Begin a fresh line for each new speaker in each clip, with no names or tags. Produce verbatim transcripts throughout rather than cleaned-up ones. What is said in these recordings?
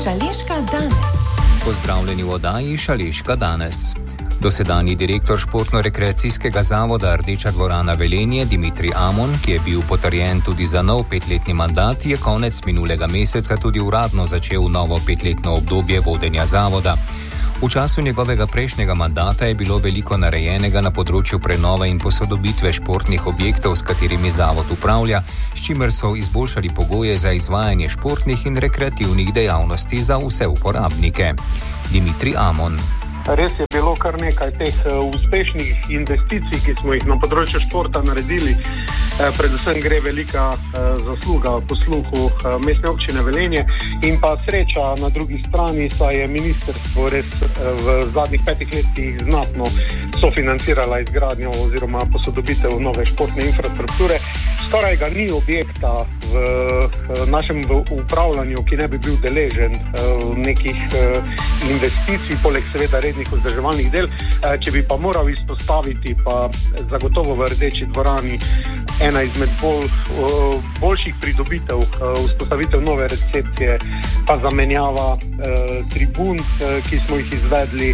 Šaleška danes.
Pozdravljeni v oddaji Šaleška danes. Dosedanji direktor športno-rekreacijskega zavoda Rdeča dvorana Velenje Dimitrij Amon, ki je bil potrjen tudi za nov petletni mandat, je konec minulega meseca tudi uradno začel novo petletno obdobje vodenja zavoda. V času njegovega prejšnjega mandata je bilo veliko narejenega na področju prenove in posodobitve športnih objektov, s katerimi zavod upravlja, s čimer so izboljšali pogoje za izvajanje športnih in rekreativnih dejavnosti za vse uporabnike. Dimitrij Amon.
Res je bilo kar nekaj teh uh, uspešnih investicij, ki smo jih na področju športa naredili. Uh, predvsem gre velika uh, zasluga posluhu uh, mestne občine Velenje in pa sreča na drugi strani, saj je ministrstvo res uh, v zadnjih petih letih znatno sofinancirala izgradnjo oziroma posodobitev nove športne infrastrukture. Skoraj ga ni objekta v uh, našem v upravljanju, ki ne bi bil deležen uh, nekih uh, investicij, poleg seveda rednih vzdrževalnih del. Če bi pa moral izpostaviti, pa zagotovo v Rdeči dvorani ena izmed bolj, boljših pridobitev, vzpostavitev nove recepcije, pa zamenjava tribun, ki smo jih izvedli.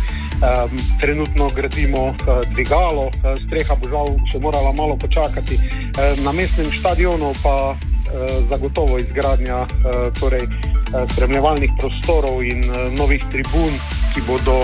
Trenutno gradimo dvigalo, streha bo žal še morala malo počakati. Na mestnem štadionu pa zagotovo izgradnja torej spremljevalnih prostorov in novih tribun, ki bodo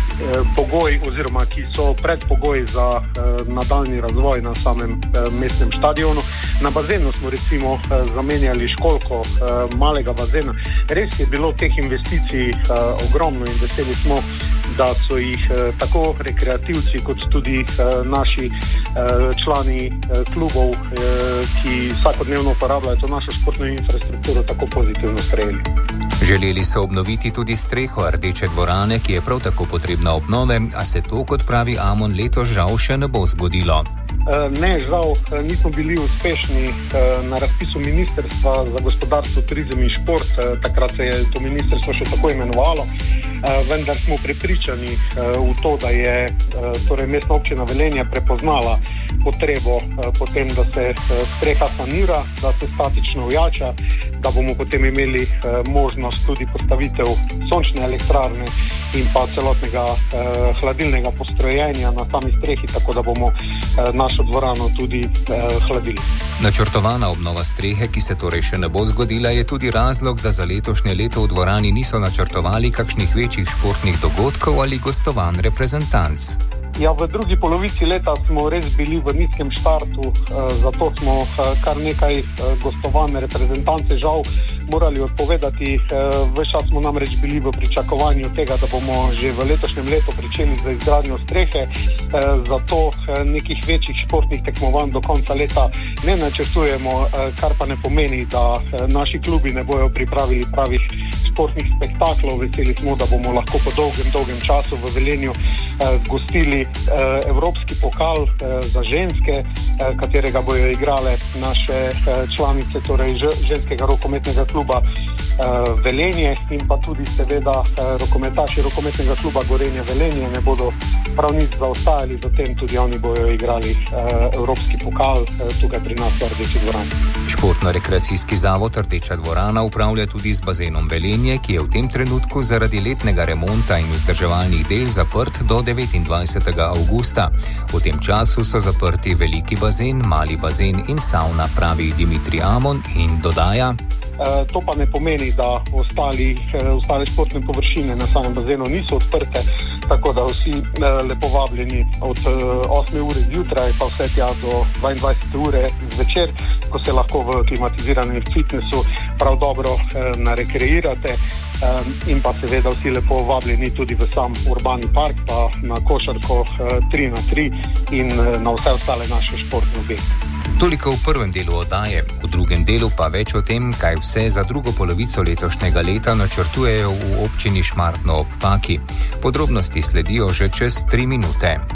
pogoj oziroma ki so predpogoj za eh, nadaljni razvoj na samem eh, mestnem štadionu. Na bazenu smo recimo eh, zamenjali školko eh, malega bazena. Res je bilo teh investicij eh, ogromno in veseli smo, da so jih eh, tako rekreativci kot tudi eh, naši eh, člani eh, klubov, eh, ki vsakodnevno uporabljajo to našo športno infrastrukturo, tako pozitivno sprejeli.
Želeli so obnoviti tudi streho Rdeče dvorane, ki je prav tako potrebna obnove, a se to, kot pravi Amon, letos žal še ne bo zgodilo.
Ne, žal nismo bili uspešni na razpisu Ministrstva za gospodarstvo, turizem in šport. Takrat se je to ministrstvo še tako imenovalo, vendar smo prepričani v to, da je torej mestna občina Velenje prepoznala potrebo potem, da se streha sanira, da se statično ojača, da bomo potem imeli možnost tudi postavitev sončne elektrarne in pa celotnega hladilnega postrojenja na sami strehi, tako da bomo našo dvorano tudi hladili.
Načrtovana obnova strehe, ki se torej še ne bo zgodila, je tudi razlog, da za letošnje leto v dvorani niso načrtovali kakšnih večjih športnih dogodkov ali gostovanj reprezentanc.
Ja, v drugi polovici leta smo res bili v nizkem štartu, zato smo kar nekaj gostovanj reprezentance žal morali odpovedati. Ves čas smo namreč bili v pričakovanju tega, da bomo že v letošnjem letu pričeli z izgradnjo strehe, zato nekih večjih športnih tekmovanj do konca leta ne načrtujemo, kar pa ne pomeni, da naši klubi ne bojo pripravili pravih športnih spektaklov. Veseli smo, da bomo lahko po dolgem, dolgem času v Velenju gostili Evropski pokal za ženske, katerega bojo igrale naše članice, torej ženskega rokometnega kluba Velenje in pa tudi seveda rokometaši rokometnega kluba Gorenje Velenje ne bodo prav nič zaostajali, zatem tudi oni bojo igrali Evropski pokal tukaj pri nas v Rdeči dvorani.
Športno-rekreacijski zavod Rdeča dvorana upravlja tudi z bazenom Velenje, ki je v tem trenutku zaradi letnega remonta in vzdrževalnih del zaprt do devetindvajsetega avgusta. V tem času so zaprti veliki bazen, mali bazen in savna, pravi Dimitrij Amon in dodaja:
To pa ne pomeni, da ostali, ostale športne površine na samem bazenu niso odprte, tako da vsi lepo vabljeni od osme ure zjutraj pa vse tja do dvaindvajsete ure zvečer, ko se lahko v klimatiziranem fitnessu prav dobro narekreirate. In pa seveda vsi lepo vabljeni tudi v sam urbani park, pa na košarko tri na tri in na vse ostale naše športne objekte.
Toliko v prvem delu oddaje, v drugem delu pa več o tem, kaj vse za drugo polovico letošnjega leta načrtujejo v občini Šmartno ob Paki. Podrobnosti sledijo že čez tri minute.